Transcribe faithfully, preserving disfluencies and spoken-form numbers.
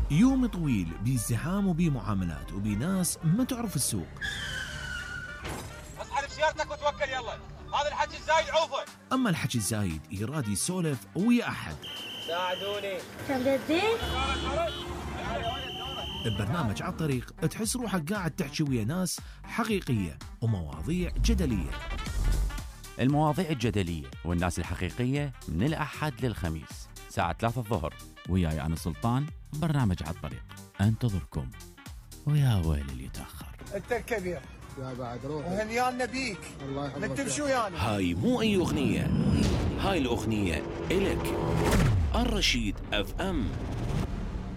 يوم طويل بازدحام وبمعاملات وبناس ما تعرف السوق. اصحى بسيارتك وتوكل يلا، هذا الحكي الزايد عوفه. اما الحكي الزايد يراد يسولف ويا احد. ساعدوني. تبدين؟ ببرنامج على الطريق تحس روحك قاعد تحكي ويا ناس حقيقية ومواضيع جدلية. المواضيع الجدلية والناس الحقيقية من الأحد للخميس ساعة ثلاثة الظهر، وياي أنا سلطان. برنامج على الطريق انتظركم، ويا ويل اللي يتأخر. انت الكبير يا بعد روح وهنيانا بيك. الله يحفظك. نتمشوا يعني. هاي مو أي أغنية، هاي الأغنية إلك. الرشيد اف ام.